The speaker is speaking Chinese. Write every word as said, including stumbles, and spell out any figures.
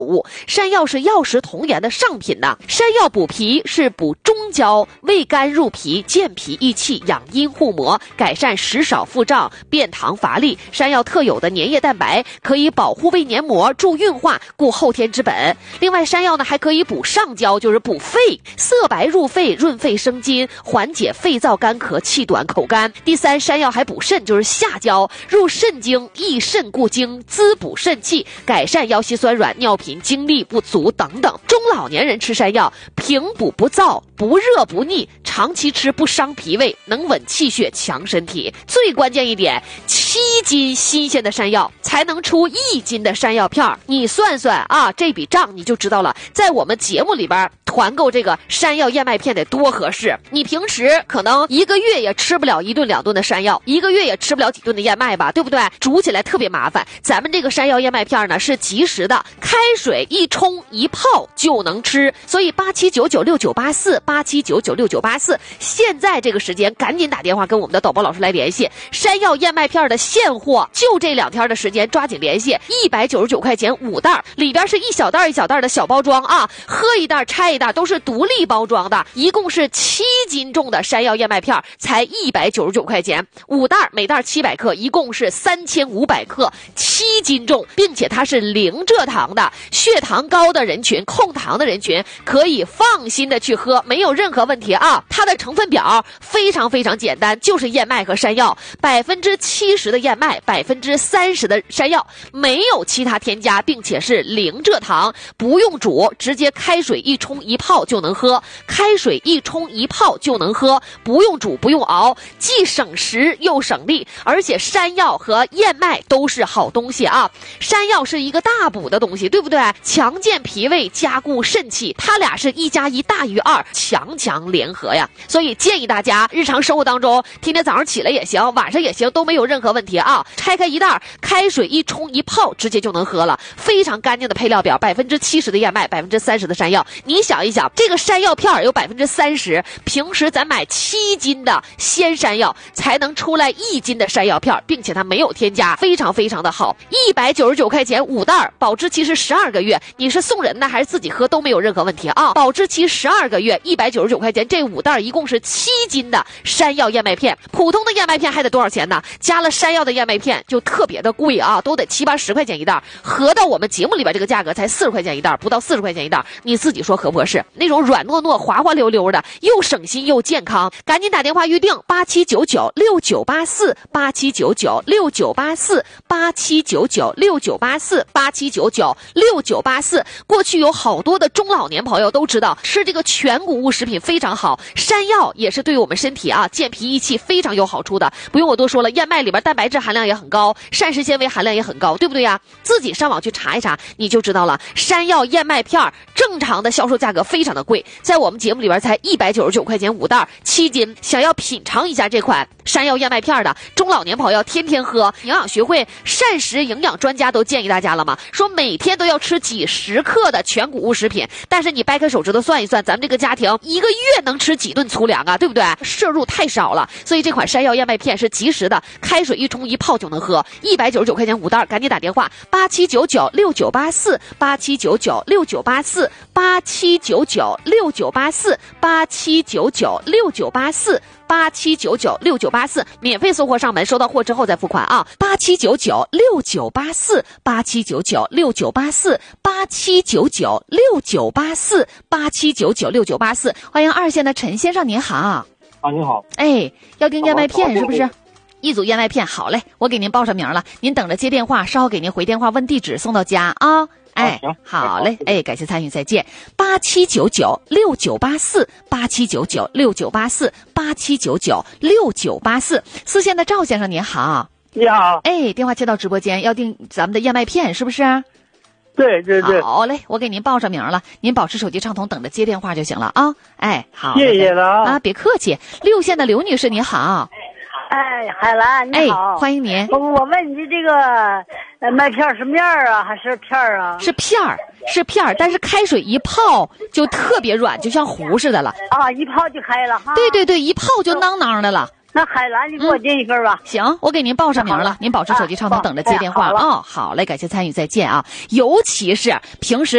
物。山药是药食同源的上品呐。山药补脾是补中焦，味甘入脾，健脾益气，养阴护膜，改善食少腹胀、便溏乏力。山药特有的粘液蛋白可以保护胃黏膜，助运化，固后天之本。另外，山药呢还可以补上焦，就是补肺，色白入肺，润肺生津，缓解肺燥干咳、气短口干。第三，山药还补肾，就是下焦，入肾经，益肾固精，滋补肾气，改善腰膝酸软、尿频、精力不足等等。中老年人吃山药，平补不燥，不热不腻，长期吃不伤脾胃，能稳气血，强身体。最关键一点，七斤新鲜的山药才能出一斤的山药片儿。你算算啊，这笔账你就知道了。在我们节目里边团购这个山药燕麦片得多合适。你平时可能一个月也吃不了一顿两顿的山药，一个月也吃不了几顿的燕麦吧，对不对？煮起来特别麻烦。咱们这个山药燕麦片呢是即食的，开水一冲一泡就能吃。所以八七九九六九八四八七九九六九八四，现在这个时间赶紧打电话跟我们的导播老师来联系。山药燕麦片的现货就这两天的时间，抓紧联系。一百九十九块钱五袋，里边是一小袋一小袋的小包装啊，喝一袋拆一袋都是独立包装的，一共是七斤重的山药燕麦片，才一百九十九块钱，五袋每袋七百克，一共是三千五百克，七斤重，并且它是零蔗糖的，血糖高的人群、控糖的人群可以放心的去喝，没有任何问题啊。它的成分表非常非常简单，就是燕麦和山药，百分之七十的燕麦，百分之三十的山药，没有其他添加，并且是零蔗糖，不用煮，直接开水一冲一泡就能喝，开水一冲一泡就能喝，不用煮不用熬，既省时又省力。而且山药和燕麦都是好东西啊，山药是一个大补的东西，对不对？强健脾胃，加固肾气，它俩是一加一大于二，强强联合呀。所以建议大家日常生活当中，天天早上起来也行，晚上也行，都没有任何问题啊。拆开一袋，开水一冲一泡，直接就能喝了。非常干净的配料表，百分之七十的燕麦，百分之三十的山药。你想一想，这个山药片有百分之三十，平时咱买七斤的鲜山药才能出来一斤的山药片，并且它没有添加，非常非常的好。一百九十九块钱五袋，保质期是十二个月，你是送人呢还是自己喝都没有任何问题啊。保质期十二个月，一百九十九块钱，这五袋一共是七斤的山药燕麦片。普通的燕麦片还得多少钱呢？加了山药的燕麦片就特别的贵啊，都得七八十块钱一袋，合到我们节目里边这个价格才四十块钱一袋，不到四十块钱一袋，你自己说合不合适？那种软糯糯滑滑溜溜的，又省心又健康，赶紧打电话预定八七九九六九八四八七九九六九八四八七九九六九八四八七九九六九八四。过去有好多的中老年朋友都知道吃这个全谷物食品非常好，山药也是对我们身体啊健脾益气非常有好处的，不用我多说了。燕麦里边蛋白质含量也很高，膳食纤维含量也很高，对不对呀？自己上网去查一查你就知道了。山药燕麦片正常的销售价格非常的贵，在我们节目里边才一百九十九块钱五袋七斤。想要品尝一下这款山药燕麦片的中老年朋友天天喝，营养学会膳食营养专家都建议大家了嘛，说每天都要吃几十克的全谷物食品，但是你掰开手指头算一算，咱们这个家庭一个月能吃几顿粗粮啊，对不对？摄入太少了，所以这款山药燕麦片是即食的，开水一冲一泡就能喝，一百九十九块钱五袋，赶紧打电话八七九九六九八四八七九九六九八四八七九九六九八四八七九九六九八四八七九九六九八四，免费送货上门，收到货之后再付款啊！八七九九六九八四八七九九六九八四八七九九六九八四八七九九六九八四。欢迎二线的陈先生，您好。 啊，您好。 哎，要订燕麦片是不是？一组燕麦片，好嘞，我给您报上名了，您等着接电话，稍后给您回电话问地址，送到家啊。哎，好嘞，哎，感谢参与，再见。八七九九六九八四，八七九九六九八四，八七九九六九八四。四线的赵先生您好。 你好。 哎，电话接到直播间，要订咱们的燕麦片是不是？ 对对对。 好嘞，我给您报上名了，您保持手机畅通，等着接电话就行了啊。哎，好， 谢谢了啊，别客气。六线的刘女士您好。 哎，海兰你好， 哎，欢迎您。 我我问你这个呃麦片是面儿啊还是片儿啊？ 是片儿，是片儿，但是开水一泡就特别软，就像糊似的了。 啊，一泡就开了哈。 对对对，一泡就囊囊的了。 那海蓝你给我订一份吧。 嗯、行，我给您报上名了，您保持手机畅通，等着接电话。哦，好嘞，感谢参与，再见啊！尤其是平时。